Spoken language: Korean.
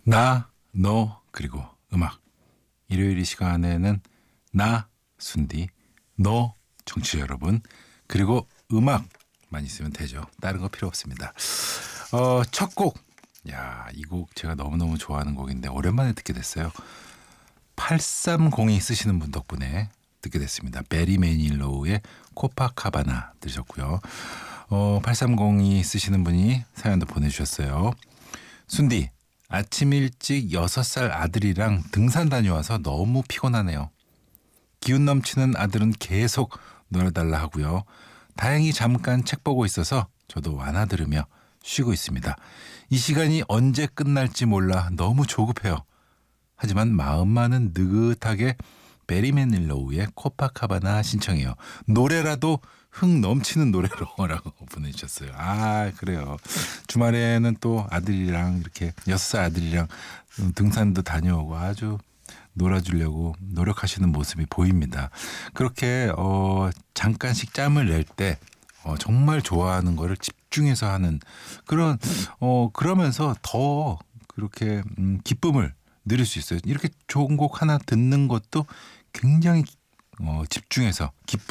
나, 너, 그리고 음악. 일요일 이 시간에는 나, 순디, 너, 청취자 여러분, 그리고 음악만 있으면 되죠. 다른 거 필요 없습니다. 첫 곡. 야, 이 곡 제가 너무너무 좋아하는 곡인데 오랜만에 듣게 됐어요. 830이 쓰시는 분 덕분에 듣게 됐습니다. 베리 매닐로우의 코파카바나 들으셨고요. 830이 쓰시는 분이 사연도 보내주셨어요. 순디, 아침 일찍 6살 아들이랑 등산 다녀와서 너무 피곤하네요. 기운 넘치는 아들은 계속 놀아달라 하고요. 다행히 잠깐 책 보고 있어서 저도 완화 들으며 쉬고 있습니다. 이 시간이 언제 끝날지 몰라 너무 조급해요. 하지만 마음만은 느긋하게 베리 매닐로우의 코파카바나 신청해요. 노래라도 흥 넘치는 노래로라고 보내주셨어요. 아, 그래요. 주말에는 또 아들이랑 이렇게 6살 아들이랑 등산도 다녀오고 아주 놀아주려고 노력하시는 모습이 보입니다. 그렇게 잠깐씩 짬을 낼 때 정말 좋아하는 거를 집중해서 하는 그런 그러면서 더 그렇게 기쁨을 누릴 수 있어요. 이렇게 좋은 곡 하나 듣는 것도 굉장히 집중해서 기쁨